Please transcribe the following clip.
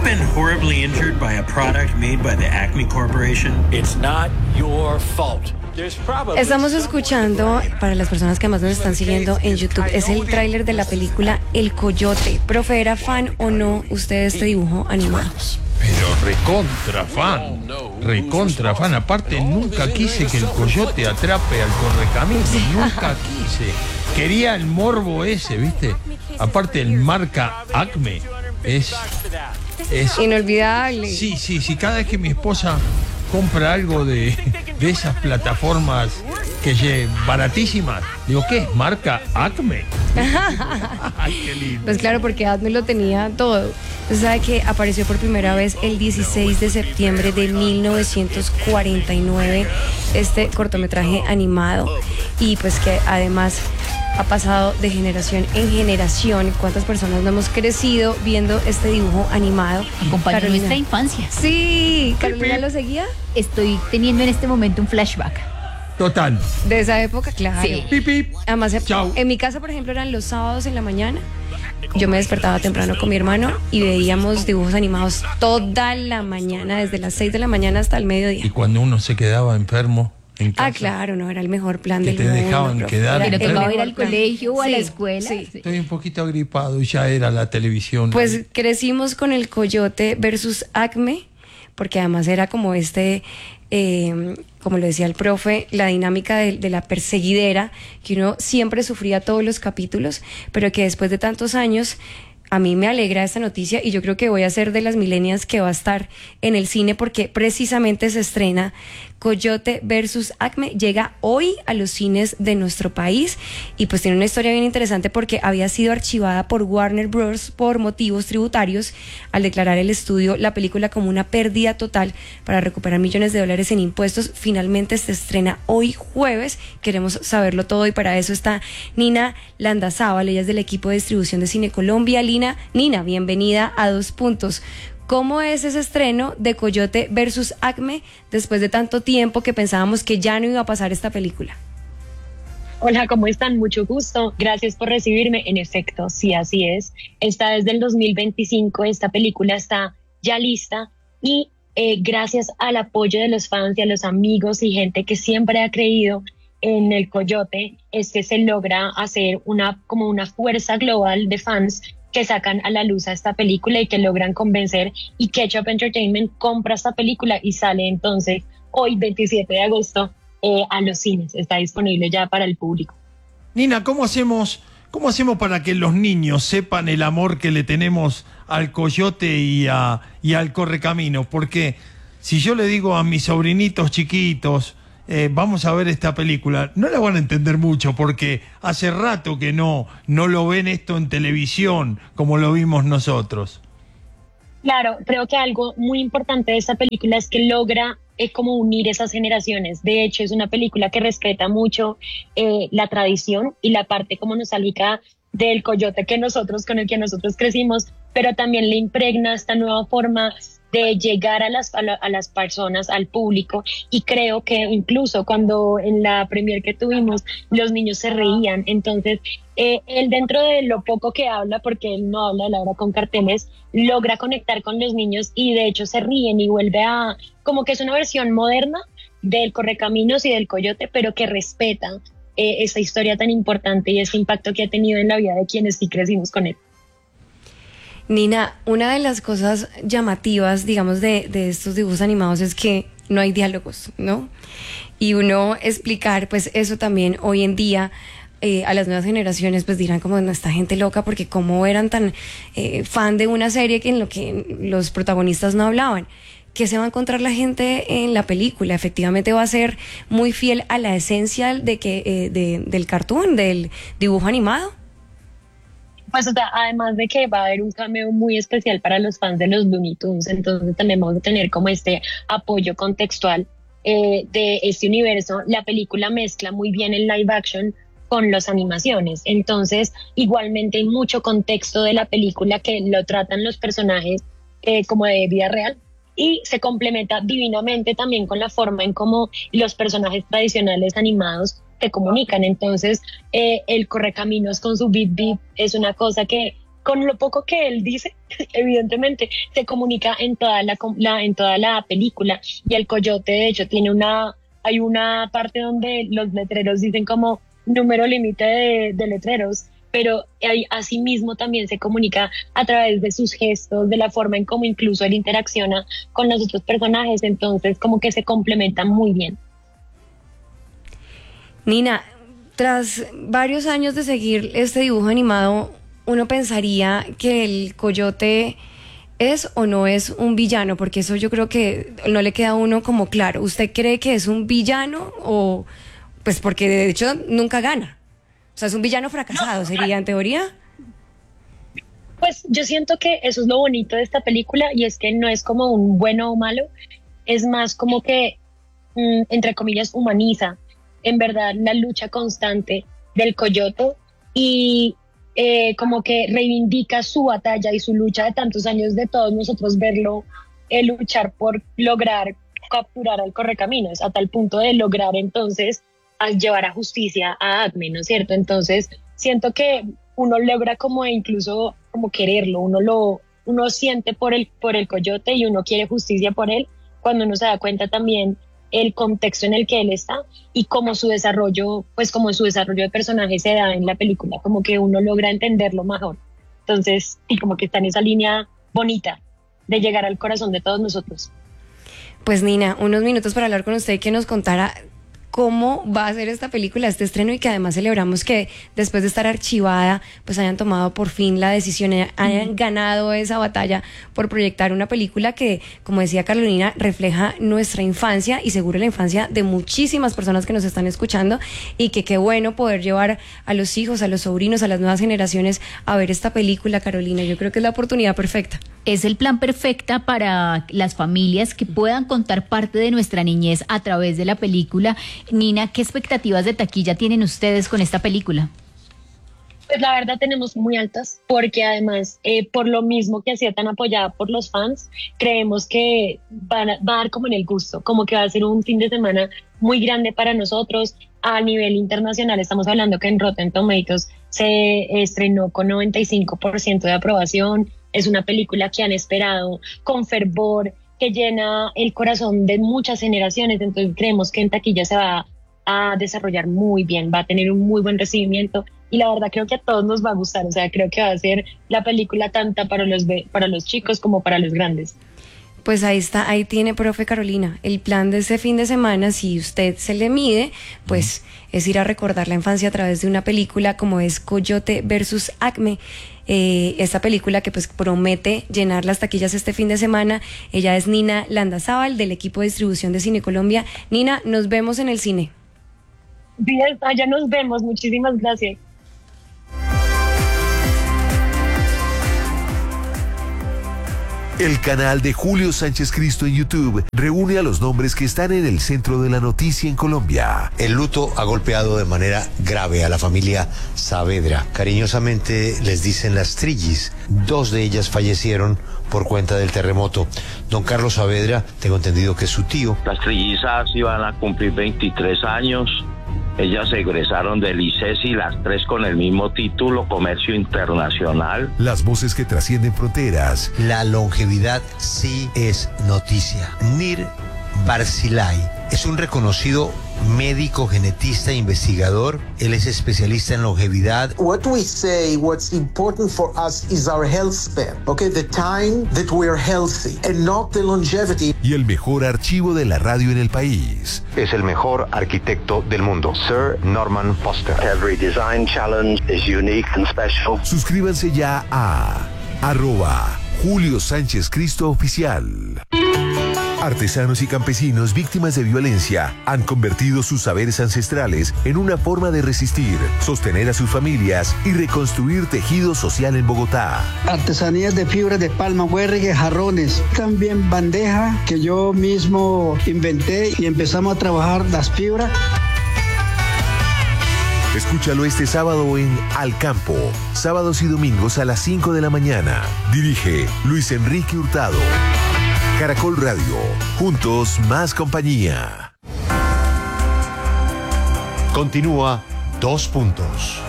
been horribly injured by a product made by the Acme Corporation? It's not your fault. Estamos escuchando, para las personas que además nos están siguiendo en YouTube, es el tráiler de la película El Coyote. Profe, ¿era fan o no usted de este dibujo animado? Pero recontra fan. Aparte, nunca quise que el coyote atrape al correcaminos, nunca quise. Quería el morbo ese, ¿viste? Aparte, el marca Acme es inolvidable. Sí, cada vez que mi esposa compra algo de esas plataformas baratísimas, digo, ¿qué es? ¿Marca Acme? Ay, qué lindo. Pues claro, porque Acme lo tenía todo. Usted sabe que apareció por primera vez el 16 de septiembre de 1949 este cortometraje animado, y pues que además ha pasado de generación en generación. ¿Cuántas personas no hemos crecido viendo este dibujo animado? Acompañó nuestra infancia. Sí, ¿Carolina lo seguía? Estoy teniendo en este momento un flashback. Total. De esa época, claro. Sí. Pip, pip. Además, Chau. En mi casa, por ejemplo, eran los sábados en la mañana. Yo me despertaba temprano con mi hermano y veíamos dibujos animados toda la mañana, desde las 6 de la mañana hasta el mediodía. Y cuando uno se quedaba enfermo en casa, claro, no, era el mejor plan que del te mundo. dejaban quedar. Pero Era tocaba el ir al colegio o a la escuela. Sí. Estoy un poquito agripado y ya era la televisión. Pues crecimos con el Coyote versus Acme, porque además era como como lo decía el profe, la dinámica de la perseguidera, que uno siempre sufría todos los capítulos, pero que después de tantos años, a mí me alegra esta noticia, y yo creo que voy a ser de las millennials que va a estar en el cine, porque precisamente se estrena Coyote versus Acme. Llega hoy a los cines de nuestro país, y pues tiene una historia bien interesante, porque había sido archivada por Warner Bros. Por motivos tributarios, al declarar el estudio la película como una pérdida total para recuperar millones de dólares en impuestos. Finalmente se estrena hoy jueves. Queremos saberlo todo, y para eso está Nina Landazábal, ella es del equipo de distribución de Cine Colombia. Nina, bienvenida a Dos Puntos. ¿Cómo es ese estreno de Coyote versus Acme después de tanto tiempo que pensábamos que ya no iba a pasar esta película? Hola, ¿cómo están? Mucho gusto. Gracias por recibirme. En efecto, sí, así es. Está desde el 2025, esta película está ya lista, y gracias al apoyo de los fans y a los amigos y gente que siempre ha creído en el Coyote, se logra hacer como una fuerza global de fans que sacan a la luz a esta película y que logran convencer, y Ketchup Entertainment compra esta película y sale entonces hoy 27 de agosto a los cines. Está disponible ya para el público. Nina, ¿cómo hacemos para que los niños sepan el amor que le tenemos al Coyote y al Correcaminos? Porque si yo le digo a mis sobrinitos chiquitos, vamos a ver esta película, no la van a entender mucho, porque hace rato que no lo ven esto en televisión como lo vimos nosotros. Claro, creo que algo muy importante de esta película es que logra como unir esas generaciones. De hecho, es una película que respeta mucho la tradición y la parte como nostálgica del Coyote con el que nosotros crecimos, pero también le impregna esta nueva forma de llegar a las personas, al público. Y creo que incluso cuando en la premier que tuvimos, los niños se reían. Entonces, él, dentro de lo poco que habla, porque él no habla, él habla con carteles, logra conectar con los niños, y de hecho se ríen, y vuelve como que es una versión moderna del Correcaminos y del Coyote, pero que respeta esa historia tan importante y ese impacto que ha tenido en la vida de quienes sí crecimos con él. Nina, una de las cosas llamativas, digamos, de estos dibujos animados es que no hay diálogos, ¿no? Y uno explicar, pues eso también hoy en día a las nuevas generaciones, pues dirán como, no, esta gente loca, porque cómo eran tan fan de una serie en lo que los protagonistas no hablaban. ¿Qué se va a encontrar la gente en la película? Efectivamente va a ser muy fiel a la esencia del cartoon, del dibujo animado. Pues, o sea, además de que va a haber un cameo muy especial para los fans de los Looney Tunes, entonces también vamos a tener como este apoyo contextual de este universo. La película mezcla muy bien el live action con las animaciones, entonces igualmente hay mucho contexto de la película que lo tratan los personajes como de vida real, y se complementa divinamente también con la forma en cómo los personajes tradicionales animados se comunican. Entonces el Correcaminos con su Beep Beep es una cosa que con lo poco que él dice, evidentemente se comunica en toda en toda la película. Y el coyote, de hecho, hay una parte donde los letreros dicen como número límite de letreros, pero asimismo también se comunica a través de sus gestos, de la forma en cómo incluso él interacciona con los otros personajes, entonces como que se complementan muy bien. Nina, tras varios años de seguir este dibujo animado, uno pensaría que el coyote es o no es un villano, porque eso yo creo que no le queda a uno como claro. ¿Usted cree que es un villano o...? Pues porque de hecho nunca gana. O sea, es un villano fracasado, sería en teoría. Pues yo siento que eso es lo bonito de esta película, y es que no es como un bueno o malo, es más como que, entre comillas, humaniza en verdad la lucha constante del coyote y como que reivindica su batalla y su lucha de tantos años de todos nosotros verlo luchar por lograr capturar al Correcaminos, a tal punto de lograr entonces al llevar a justicia a Acme, ¿no es cierto? Entonces siento que uno logra como incluso como quererlo, uno siente por el coyote y uno quiere justicia por él, cuando uno se da cuenta también el contexto en el que él está y como su desarrollo de personaje se da en la película, como que uno logra entenderlo mejor. Entonces, y como que está en esa línea bonita de llegar al corazón de todos nosotros. Pues Nina, unos minutos para hablar con usted y que nos contara cómo va a ser esta película, este estreno, y que además celebramos que después de estar archivada, pues hayan tomado por fin la decisión, hayan ganado esa batalla por proyectar una película que, como decía Carolina, refleja nuestra infancia y seguro la infancia de muchísimas personas que nos están escuchando, y que qué bueno poder llevar a los hijos, a los sobrinos, a las nuevas generaciones a ver esta película, Carolina. Yo creo que es la oportunidad perfecta. Es el plan perfecta para las familias que puedan contar parte de nuestra niñez a través de la película. Nina, ¿qué expectativas de taquilla tienen ustedes con esta película? Pues la verdad tenemos muy altas, porque además, por lo mismo que ha sido tan apoyada por los fans, creemos que va a dar como en el gusto, como que va a ser un fin de semana muy grande para nosotros. A nivel internacional estamos hablando que en Rotten Tomatoes se estrenó con 95% de aprobación. Es una película que han esperado con fervor, que llena el corazón de muchas generaciones, entonces creemos que en taquilla se va a desarrollar muy bien, va a tener un muy buen recibimiento, y la verdad creo que a todos nos va a gustar. O sea, creo que va a ser la película tanto para los chicos como para los grandes. Pues ahí está, ahí tiene, profe Carolina, el plan de este fin de semana. Si usted se le mide, pues es ir a recordar la infancia a través de una película como es Coyote versus Acme. Esta película que pues promete llenar las taquillas este fin de semana. Ella es Nina Landazábal, del equipo de distribución de Cine Colombia. Nina, nos vemos en el cine. Bien, allá nos vemos, muchísimas gracias. El canal de Julio Sánchez Cristo en YouTube reúne a los nombres que están en el centro de la noticia en Colombia. El luto ha golpeado de manera grave a la familia Saavedra. Cariñosamente les dicen las Trillis. 2 de ellas fallecieron por cuenta del terremoto. Don Carlos Saavedra, tengo entendido que es su tío. Las trillizas iban a cumplir 23 años. Ellas egresaron del ICESI, las 3 con el mismo título, Comercio Internacional. Las voces que trascienden fronteras. La longevidad sí es noticia. Nir Barzilay es un reconocido médico, genetista e investigador. Él es especialista en longevidad. What we say, what's important for us is our health span. Okay, the time that we are healthy and not the longevity. Y el mejor archivo de la radio en el país. Es el mejor arquitecto del mundo, Sir Norman Foster. Every design challenge is unique and special. Suscríbanse ya a @Julio Sánchez Cristo Oficial. Artesanos y campesinos víctimas de violencia han convertido sus saberes ancestrales en una forma de resistir, sostener a sus familias y reconstruir tejido social en Bogotá. Artesanías de fibra de palma, huergue, jarrones, también bandeja que yo mismo inventé y empezamos a trabajar las fibras. Escúchalo este sábado en Al Campo, sábados y domingos a las 5 de la mañana. Dirige Luis Enrique Hurtado. Caracol Radio, juntos más compañía. Continúa 2 puntos.